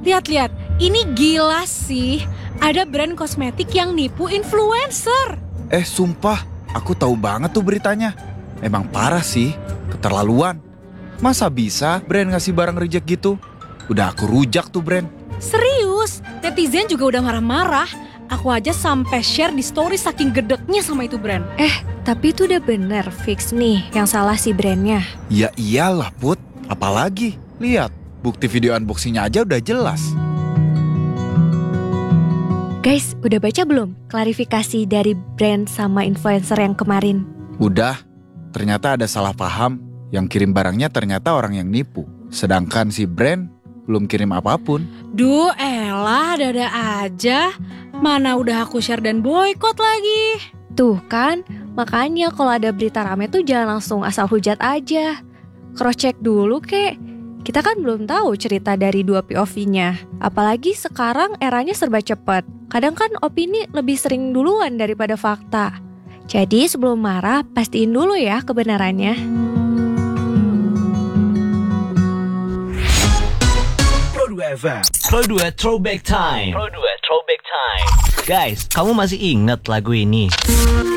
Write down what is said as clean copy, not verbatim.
Lihat, ini gila sih. Ada brand kosmetik yang nipu influencer. Sumpah, aku tahu banget tuh beritanya. Emang parah sih, keterlaluan. Masa bisa brand ngasih barang reject gitu? Udah aku rujak tuh brand. Serius, netizen juga udah marah-marah. Aku aja sampai share di story saking gedeknya sama itu brand. Tapi itu udah bener fix nih yang salah si brandnya. Ya iyalah Put, apalagi? Lihat, bukti video unboxingnya aja udah jelas. Guys, udah baca belum klarifikasi dari brand sama influencer yang kemarin? Udah, ternyata ada salah paham. Yang kirim barangnya ternyata orang yang nipu. Sedangkan si brand belum kirim apapun. Duh elah, dada aja. Mana udah aku share dan boykot lagi. Tuh kan, makanya kalau ada berita rame tuh jangan langsung asal hujat aja. Cross check dulu kek. Kita kan belum tahu cerita dari dua POV-nya. Apalagi sekarang eranya serba cepat. Kadang kan opini lebih sering duluan daripada fakta. Jadi sebelum marah, pastiin dulu ya kebenarannya. Pro 2 Throwback Time. Guys, kamu masih ingat lagu ini?